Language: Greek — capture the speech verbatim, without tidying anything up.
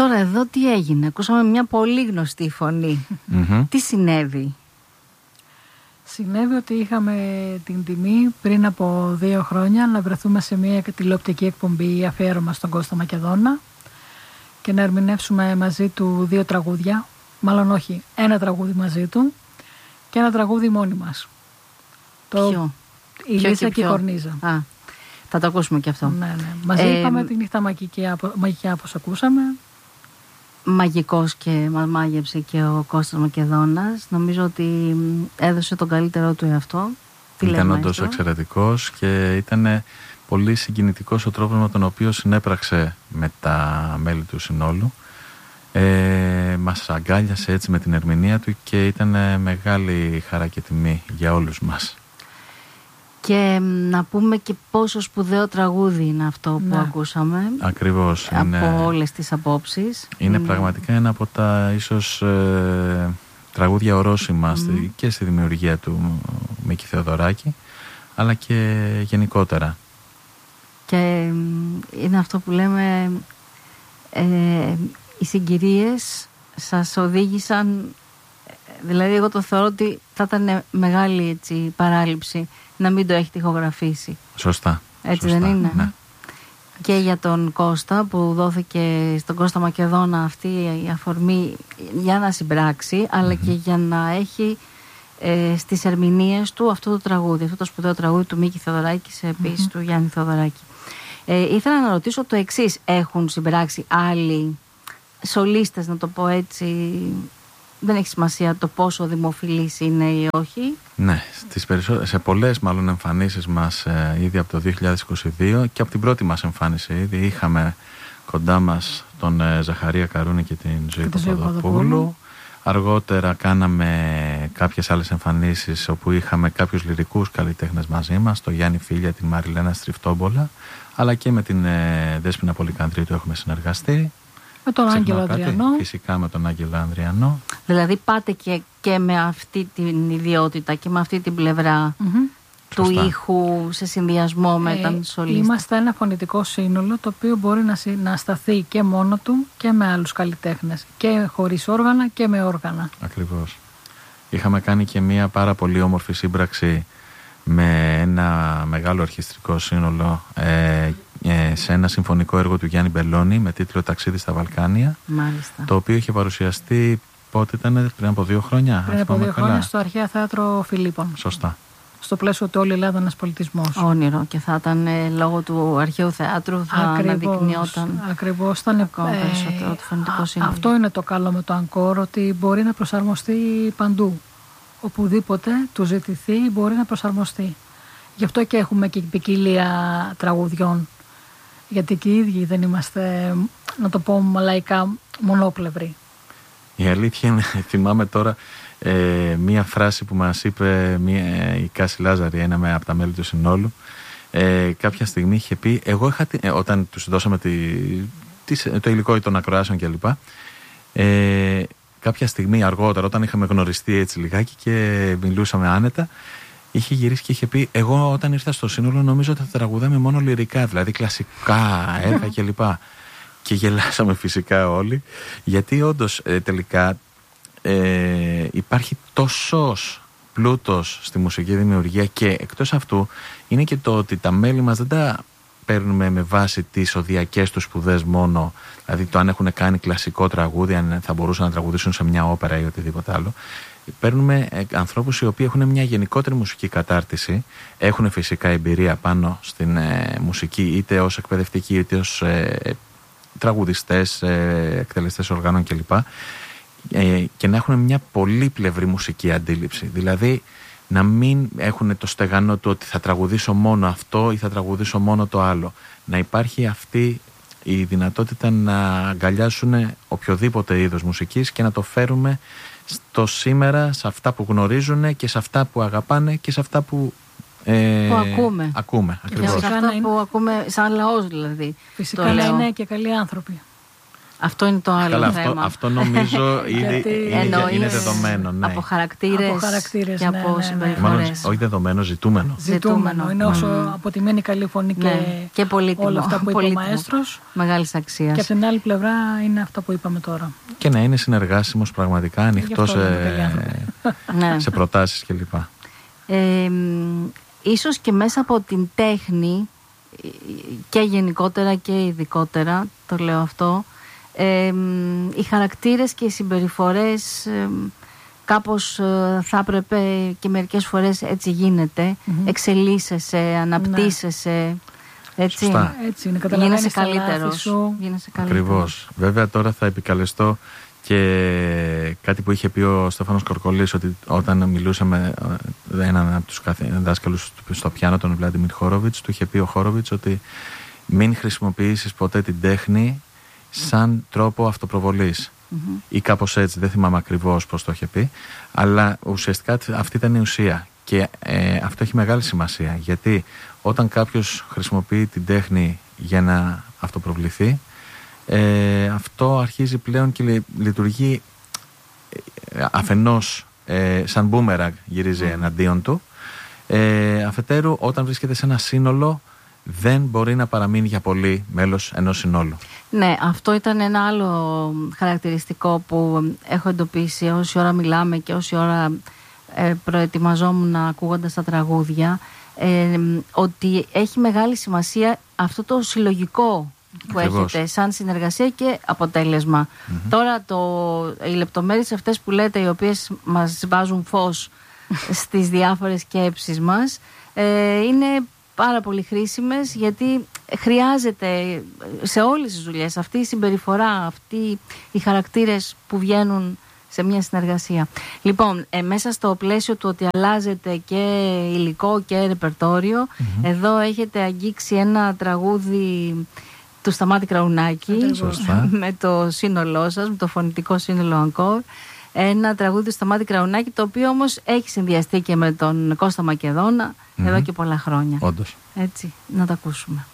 Τώρα εδώ τι έγινε? Ακούσαμε μια πολύ γνωστή φωνή. Mm-hmm. Τι συνέβη? Συνέβη ότι είχαμε την τιμή πριν από δύο χρόνια να βρεθούμε σε μια τηλεοπτική εκπομπή αφιέρωμα στον Κώστα Μακεδόνα και να ερμηνεύσουμε μαζί του δύο τραγούδια, μάλλον όχι, ένα τραγούδι μαζί του και ένα τραγούδι μόνοι μας. Ποιο? Το η ποιο Λύσα και, και η Κορνίζα. Α, θα το ακούσουμε και αυτό. Ναι, ναι. Μαζί ε, είπαμε τη νύχτα μαγική, μαγικιά όπως ακούσαμε. Μαγικός και μας μάγεψε και ο Κώστας Μακεδόνας. Νομίζω ότι έδωσε τον καλύτερό του εαυτό. Ήταν όντως εξαιρετικός και ήταν πολύ συγκινητικός ο τρόπος με τον οποίο συνέπραξε με τα μέλη του συνόλου. Ε, μας αγκάλιασε έτσι με την ερμηνεία του και ήταν μεγάλη χαρά και τιμή για όλους μας. Και να πούμε και πόσο σπουδαίο τραγούδι είναι αυτό που ναι. ακούσαμε. Ακριβώς. Από είναι, όλες τις απόψεις. Είναι mm. πραγματικά ένα από τα ίσως ε, τραγούδια ορόσημα mm. και στη δημιουργία του Μίκη Θεοδωράκη, αλλά και γενικότερα. Και είναι αυτό που λέμε, ε, οι συγκυρίες σας οδήγησαν, δηλαδή εγώ το θεωρώ ότι θα ήταν μεγάλη έτσι, παράληψη να μην το έχετε ηχογραφήσει. Σωστά. Έτσι σωστά, δεν είναι? Ναι. Και για τον Κώστα που δόθηκε στον Κώστα Μακεδόνα αυτή η αφορμή για να συμπράξει, αλλά mm-hmm. και για να έχει ε, στις ερμηνείες του αυτό το τραγούδι, αυτό το σπουδαίο τραγούδι του Μίκη Θεοδωράκη, επίσης mm-hmm. του Γιάννη Θεοδωράκη. Ε, ήθελα να ρωτήσω το εξής: έχουν συμπράξει άλλοι σολίστες, να το πω έτσι? Δεν έχει σημασία το πόσο δημοφιλής είναι ή όχι. Ναι, στις περισσο... σε πολλές μάλλον εμφανίσεις μας ε, ήδη από το δύο χιλιάδες είκοσι δύο και από την πρώτη μας εμφάνιση ήδη είχαμε κοντά μας τον ε, Ζαχαρία Καρούνη και την Ζωή Παπαδοπούλου. Αργότερα κάναμε κάποιες άλλες εμφανίσεις όπου είχαμε κάποιους λυρικούς καλλιτέχνες μαζί μας, τον Γιάννη Φίλια, την Μαριλένα Στριφτόμπολα, αλλά και με την ε, Δέσποινα Πολυκανδρίτου έχουμε συνεργαστεί. Με τον Άγγελο Ανδριανό. Φυσικά με τον Άγγελο Ανδριανό. Δηλαδή πάτε και, και με αυτή την ιδιότητα και με αυτή την πλευρά mm-hmm. του Σωστά. ήχου σε συνδυασμό με ε, τον σολίστα. Είμαστε ένα φωνητικό σύνολο το οποίο μπορεί να, να σταθεί και μόνο του και με άλλους καλλιτέχνες. Και χωρίς όργανα και με όργανα. Ακριβώς. Είχαμε κάνει και μια πάρα πολύ όμορφη σύμπραξη με ένα μεγάλο ορχιστρικό σύνολο ε, ε, σε ένα συμφωνικό έργο του Γιάννη Μπελώνη με τίτλο «Ταξίδι στα Βαλκάνια». Μάλιστα. Το οποίο είχε παρουσιαστεί πότε ήταν, πριν από δύο χρόνια? Πριν από δύο καλά. χρόνια στο Αρχαία Θέατρο Φιλίππων. Σωστά. Στο πλαίσιο του «Όλη η Ελλάδα ένας πολιτισμός». Όνειρο, και θα ήταν ε, λόγω του Αρχαίου Θεάτρου, θα αναδεικνύονταν ακριβώς, ήταν ακόμα ε, περισσότερο το φωνητικό σύνολο. Αυτό είναι το καλό με το Ανκόρ, ότι μπορεί να προσαρμοστεί παντού. Οπουδήποτε του ζητηθεί μπορεί να προσαρμοστεί. Γι' αυτό και έχουμε και ποικιλία τραγουδιών. Γιατί και οι ίδιοι δεν είμαστε, να το πω λαϊκά, μονόπλευροι. Η αλήθεια είναι, θυμάμαι τώρα ε, μία φράση που μας είπε μία, η Κάση Λάζαρη, ένα με, από τα μέλη του συνόλου. Ε, κάποια στιγμή είχε πει, εγώ είχα, ε, όταν τους δώσαμε τη, τη, το υλικό των ακροάσεων κλπ. Ε, κάποια στιγμή αργότερα, όταν είχαμε γνωριστεί έτσι λιγάκι και μιλούσαμε άνετα, είχε γυρίσει και είχε πει, εγώ όταν ήρθα στο σύνολο νομίζω ότι θα τραγουδάμε μόνο λυρικά, δηλαδή κλασικά έργα κλπ. Και γελάσαμε φυσικά όλοι, γιατί όντως ε, τελικά ε, υπάρχει τόσος πλούτος στη μουσική δημιουργία και εκτός αυτού είναι και το ότι τα μέλη μας δεν τα παίρνουμε με βάση τις οδιακές τους σπουδές μόνο, δηλαδή το αν έχουν κάνει κλασικό τραγούδι, αν θα μπορούσαν να τραγουδήσουν σε μια όπερα ή οτιδήποτε άλλο. Παίρνουμε ε, ανθρώπους οι οποίοι έχουν μια γενικότερη μουσική κατάρτιση, έχουν φυσικά εμπειρία πάνω στην ε, μουσική, είτε ως εκπαιδευτικοί είτε ως ε, τραγουδιστές, ε, εκτελεστές οργάνων κλπ. Ε, και να έχουν μια πολύπλευρη μουσική αντίληψη. Δηλαδή να μην έχουν το στεγανό του ότι θα τραγουδήσω μόνο αυτό ή θα τραγουδήσω μόνο το άλλο. Να υπάρχει αυτή η δυνατότητα να αγκαλιάσουν οποιοδήποτε είδος μουσικής και να το φέρουμε στο σήμερα, σε αυτά που γνωρίζουν και σε αυτά που αγαπάνε και σε αυτά που Ε, που ακούμε. Ακούμε, ακριβώς. Και σε αυτά που ακούμε σαν λαός δηλαδή. Φυσικά να είναι και καλοί άνθρωποι. Αυτό είναι το άλλο Καλά, θέμα. Αυτό, αυτό νομίζω είναι, είναι, είναι δεδομένο. Ναι. Από χαρακτήρες, από χαρακτήρες και ναι, από ναι, ναι, συμπεριφορές. Όχι δεδομένο, ζητούμενο. Ζητούμενο. Είναι όσο mm. αποτιμένη καλή φωνή και, ναι. και πολύτιμο, όλα αυτά που είπε πολύτιμο. ο μαέστρος. Μεγάλης αξίας. Και από την άλλη πλευρά είναι αυτό που είπαμε τώρα. Και να είναι συνεργάσιμος πραγματικά, ανοιχτό σε, σε προτάσεις κλπ. Ε, ίσως και μέσα από την τέχνη και γενικότερα και ειδικότερα, το λέω αυτό, ε, οι χαρακτήρες και οι συμπεριφορές ε, κάπως ε, θα έπρεπε και μερικές φορές έτσι γίνεται, mm-hmm. εξελίσσεσαι, αναπτύσσεσαι, ναι. έτσι, Σωστά. έτσι είναι, γίνεσαι καλύτερος. Γίνεσαι Ακριβώς. Βέβαια τώρα θα επικαλεστώ και κάτι που είχε πει ο Στέφανος Κορκολής, ότι όταν μιλούσε με έναν από τους δάσκαλους στο πιάνο, τον Βλάντιμιρ Χόροβιτς, του είχε πει ο Χόροβιτς ότι μην χρησιμοποιήσεις ποτέ την τέχνη σαν τρόπο αυτοπροβολής. Mm-hmm. Ή κάπως έτσι, δεν θυμάμαι ακριβώς πώς το είχε πει, αλλά ουσιαστικά αυτή ήταν η ουσία. Και ε, αυτό έχει μεγάλη σημασία, γιατί όταν κάποιος χρησιμοποιεί την τέχνη για να αυτοπροβληθεί, Ε, αυτό αρχίζει πλέον και λειτουργεί ε, αφενός ε, σαν μπούμεραγκ, γυρίζει mm. εναντίον του, ε, αφετέρου όταν βρίσκεται σε ένα σύνολο δεν μπορεί να παραμείνει για πολύ μέλος ενός συνόλου. Ναι, αυτό ήταν ένα άλλο χαρακτηριστικό που έχω εντοπίσει όση ώρα μιλάμε και όση ώρα ε, προετοιμαζόμουν ακούγοντας τα τραγούδια, ε, ότι έχει μεγάλη σημασία αυτό το συλλογικό που Ακριβώς. έχετε σαν συνεργασία και αποτέλεσμα. Mm-hmm. Τώρα το, οι λεπτομέρειες αυτές που λέτε, οι οποίες μας βάζουν φως στις διάφορες σκέψεις μας, ε, είναι πάρα πολύ χρήσιμες, γιατί χρειάζεται σε όλες τις δουλειές αυτή η συμπεριφορά, αυτοί οι χαρακτήρες που βγαίνουν σε μια συνεργασία. Λοιπόν, ε, μέσα στο πλαίσιο του ότι αλλάζεται και υλικό και ρεπερτόριο, mm-hmm. εδώ έχετε αγγίξει ένα τραγούδι του Σταμάτη Κραουνάκη με το σύνολό σας, με το φωνητικό σύνολο Encore. Ένα τραγούδι του Σταμάτη Κραουνάκη, το οποίο όμως έχει συνδυαστεί και με τον Κώστα Μακεδόνα mm-hmm. εδώ και πολλά χρόνια. Όντως. Έτσι, να το ακούσουμε.